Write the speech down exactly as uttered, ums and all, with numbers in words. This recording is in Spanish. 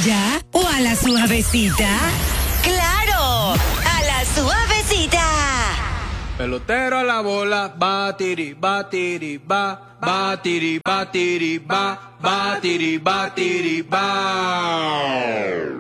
playa o a la suavecita? ¡Claro! ¡A la suavecita! Pelotero a la bola, batiri, batiri, ba, batiri, batiri, ba, batiri, batiri, ba.